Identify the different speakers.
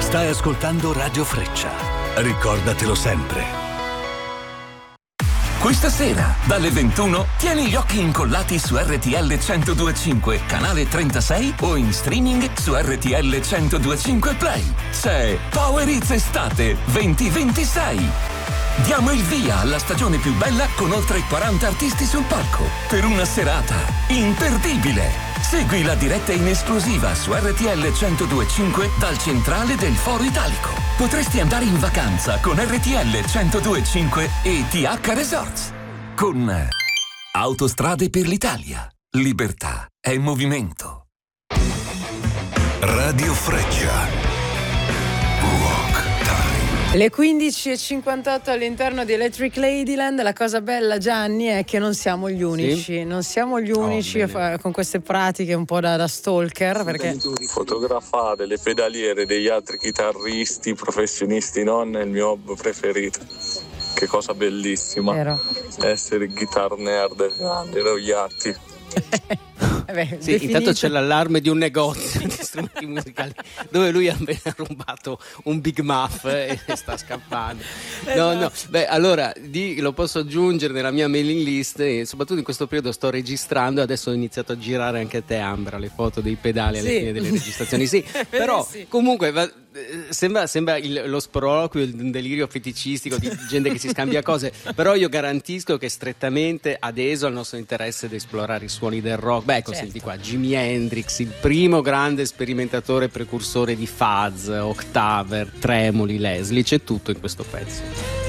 Speaker 1: Stai ascoltando Radio Freccia. Ricordatelo sempre.
Speaker 2: Questa sera, dalle 21, tieni gli occhi incollati su RTL 102.5, canale 36 o in streaming su RTL 102.5 Play. C'è Power Hits Estate 2026. Diamo il via alla stagione più bella con oltre 40 artisti sul palco per una serata imperdibile. Segui la diretta in esclusiva su RTL 102.5 dal centrale del Foro Italico. Potresti andare in vacanza con RTL 102.5 e TH Resorts. Con Autostrade per l'Italia. Libertà è movimento.
Speaker 1: Radio Freccia.
Speaker 3: Le 15.58 all'interno di Electric Ladyland. La cosa bella, Gianni, è che non siamo gli unici.
Speaker 4: Sì?
Speaker 3: Non siamo gli unici con queste pratiche un po' da stalker, perché
Speaker 5: fotografare le pedaliere degli altri chitarristi professionisti non è il mio hobby preferito. Che cosa bellissima.
Speaker 3: Vero.
Speaker 5: Essere guitar nerd grandi rogliati.
Speaker 4: Sì, intanto c'è l'allarme di un negozio di strumenti musicali dove lui ha appena rubato un Big Muff e sta scappando. No. Beh, allora lo posso aggiungere nella mia mailing list e soprattutto in questo periodo sto registrando. Adesso ho iniziato a girare anche a te, Ambra, le foto dei pedali alle fine delle registrazioni. Sì, però comunque sembra lo sproloquio, un delirio feticistico di gente che si scambia cose, però io garantisco che è strettamente adeso al nostro interesse di esplorare i suoni del rock. Beh, ecco, senti qua, Jimi Hendrix, il primo grande sperimentatore precursore di fuzz, octaver, tremoli, Leslie, c'è tutto in questo pezzo.